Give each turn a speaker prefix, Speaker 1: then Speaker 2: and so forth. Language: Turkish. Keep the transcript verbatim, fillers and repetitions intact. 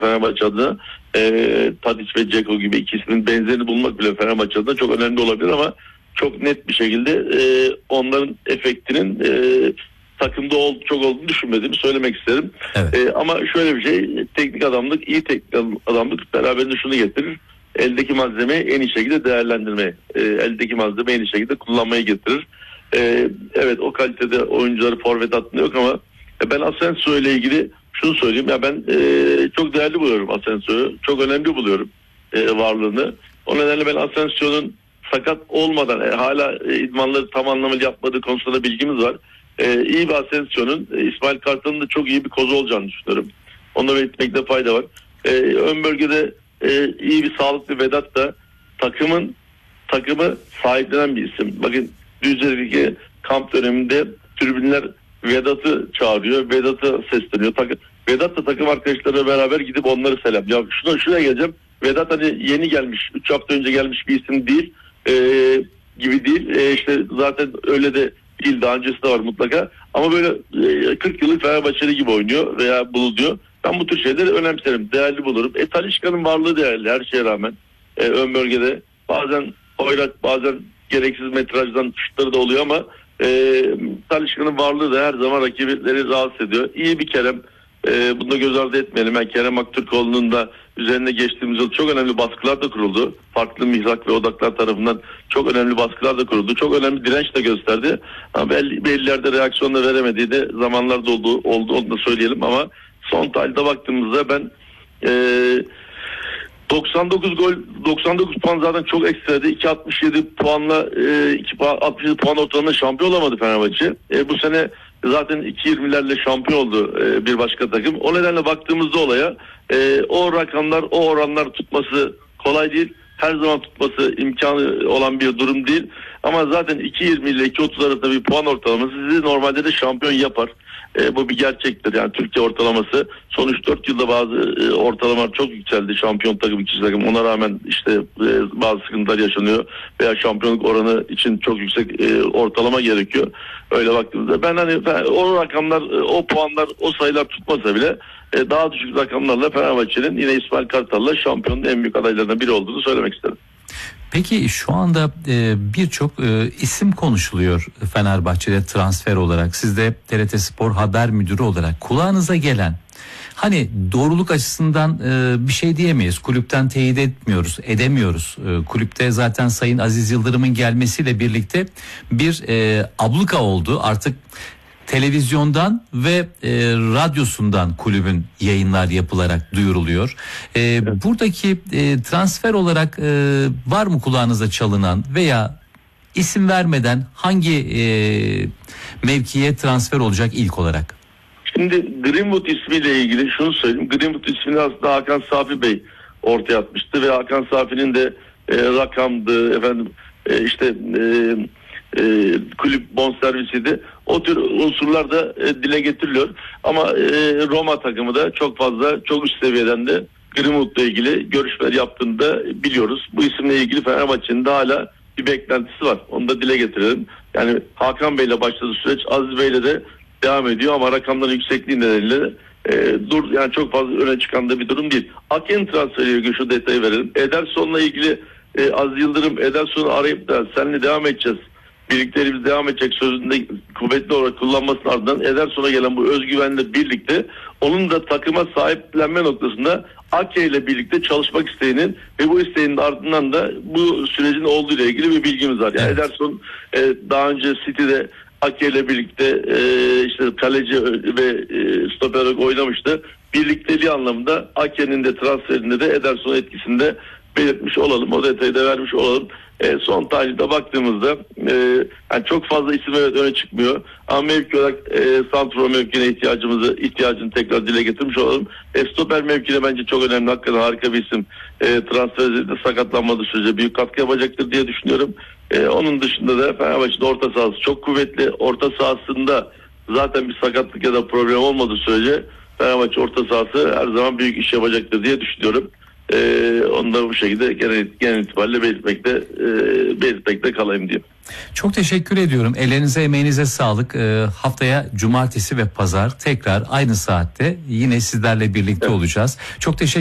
Speaker 1: Fenerbahçe adına e, Tadic ve Dzeko gibi ikisinin benzerini bulmak bile Fenerbahçe adına çok önemli olabilir ama çok net bir şekilde e, onların efektinin e, takımda ol, çok olduğunu düşünmediğimi söylemek isterim.
Speaker 2: Evet.
Speaker 1: E, ama şöyle bir şey, teknik adamlık, iyi teknik adamlık beraberinde şunu getirir. Eldeki malzemeyi en iyi şekilde değerlendirmeyi, e, eldeki malzemeyi en iyi şekilde kullanmayı getirir. E, evet, o kalitede oyuncuları forvet hattında yok ama e, ben Asensio ile ilgili şunu söyleyeyim. Ya ben e, çok değerli buluyorum Asensio'yu. Çok önemli buluyorum e, varlığını. O nedenle ben Asensio'nun sakat olmadan e, hala e, idmanları tam anlamıyla yapmadığı konusunda da bilgimiz var. E, iyi bir Asensio'nun e, İsmail Kartal'ın da çok iyi bir kozu olacağını düşünüyorum. Onu da belirtmekte fayda var. E, ön bölgede e, iyi bir sağlıklı Vedat da takımın takımı sahiplenen bir isim. Bakın Düzce'deki kamp döneminde tribünler Vedat'ı çağırıyor. Vedat'a sesleniyor. Tak- Vedat da takım arkadaşlarıyla beraber gidip onları selam. Ya şuna, şuraya geleceğim. Vedat hani yeni gelmiş, üç hafta önce gelmiş bir isim değil. E, gibi değil. E, işte zaten öyle de değil. Daha öncesi de var mutlaka. Ama böyle e, kırk yıllık Fenerbahçeli gibi oynuyor veya bulunuyor. Ben bu tür şeyleri önemserim. Değerli bulurum. E Talisca'nın varlığı değerli her şeye rağmen. E, ön bölgede bazen hoyrat, bazen gereksiz metrajdan şutları da oluyor ama e, Talisca'nın varlığı da her zaman rakipleri rahatsız ediyor. İyi bir Kerem. E, bunu da göz ardı etmeyelim. Yani Kerem Aktürkoğlu'nun da üzerine geçtiğimiz yıl çok önemli baskılar da kuruldu. Farklı mihrak ve odaklar tarafından çok önemli baskılar da kuruldu. Çok önemli direnç de gösterdi. Ama belli, belli yerde reaksiyonla veremediği de zamanlarda oldu, oldu onu da söyleyelim ama son tahlilde baktığımızda ben e, doksan dokuz gol, doksan dokuz puan zaten çok ekstraydı. iki virgül altmış yedi puanla e, iki virgül altmış yedi puan ortalamada şampiyon olamadı Fenerbahçe. E, bu sene zaten iki virgül yirmilerle şampiyon oldu e, bir başka takım. O nedenle baktığımızda olaya e, o rakamlar, o oranlar tutması kolay değil. Her zaman tutması imkanı olan bir durum değil. Ama zaten iki virgül yirmi ile iki virgül otuz arasında bir puan ortalaması sizi normalde de şampiyon yapar. E, bu bir gerçektir. Yani Türkiye ortalaması son üç dört yılda bazı e, ortalamalar çok yükseldi. Şampiyon takım, ikinci takım. Ona rağmen işte e, bazı sıkıntılar yaşanıyor. Veya şampiyonluk oranı için çok yüksek e, ortalama gerekiyor. Öyle baktığımızda ben hani ben, o rakamlar, e, o puanlar, o sayılar tutmasa bile e, daha düşük rakamlarla Fenerbahçe'nin yine İsmail Kartal'la şampiyonun en büyük adaylarından biri olduğunu söylemek isterim.
Speaker 2: Peki şu anda e, birçok e, isim konuşuluyor Fenerbahçe'de transfer olarak. Siz de T R T Spor haber müdürü olarak kulağınıza gelen, hani doğruluk açısından e, bir şey diyemeyiz. Kulüpten teyit etmiyoruz, edemiyoruz. E, kulüpte zaten Sayın Aziz Yıldırım'ın gelmesiyle birlikte bir e, abluka oldu. Artık televizyondan ve e, radyosundan kulübün yayınlar yapılarak duyuruluyor. E, evet. Buradaki e, transfer olarak e, var mı kulağınıza çalınan veya isim vermeden hangi e, mevkiye transfer olacak ilk olarak?
Speaker 1: Şimdi Greenwood ismiyle ilgili şunu söyleyeyim. Greenwood ismini aslında Hakan Safi Bey ortaya atmıştı ve Hakan Safi'nin de e, rakamdı, efendim e, işte e, e, kulüp bonservisiydi. O tür unsurlar da e, dile getiriliyor. Ama e, Roma takımı da çok fazla, çok üst seviyeden de Greenwood'la ilgili görüşmeler yaptığını da biliyoruz. Bu isimle ilgili Fenerbahçe'nin de hala bir beklentisi var. Onu da dile getirelim. Yani Hakan Bey'le başladığı süreç Aziz Bey'le de devam ediyor ama rakamların yüksekliği nedeniyle e, dur yani çok fazla öne çıkan da bir durum değil. Aken transferiyle ilgili şu detayı verelim. Ederson'la ilgili e, Aziz Yıldırım Ederson'u arayıp da seninle devam edeceğiz, birliklerimiz devam edecek sözünde kuvvetli olarak kullanmasının ardından Ederson'a gelen bu özgüvenle birlikte onun da takıma sahiplenme noktasında Ake ile birlikte çalışmak isteğinin ve bu isteğinin ardından da bu sürecin olduğu ile ilgili bir bilgimiz var. Yani evet. Ederson e, daha önce City'de Ake ile birlikte e, işte kaleci ve e, stoper olarak oynamıştı. Birlikteliği anlamında Ake'nin de transferinde de Ederson etkisinde belirtmiş olalım. O detayı da vermiş olalım. E, son tahlilde baktığımızda e, yani çok fazla isim evet öne çıkmıyor. Ama mevki olarak e, santrfor mevkine ihtiyacımızı ihtiyacını tekrar dile getirmiş olalım. E, stoper mevkine bence çok önemli. Hakikaten harika bir isim. E, transferde sakatlanmadığı sürece büyük katkı yapacaktır diye düşünüyorum. E, onun dışında da Fenerbahçe'de orta sahası çok kuvvetli. Orta sahasında zaten bir sakatlık ya da problem olmadığı sürece Fenerbahçe orta sahası her zaman büyük iş yapacaktır diye düşünüyorum. Ee, onu da bu şekilde genel, genel itibariyle belirtmekte, e, belirtmekte kalayım diyeyim.
Speaker 2: Çok teşekkür ediyorum. Ellerinize emeğinize sağlık. Ee, haftaya cumartesi ve pazar tekrar aynı saatte yine sizlerle birlikte
Speaker 1: Evet.
Speaker 2: olacağız. Çok teşekkür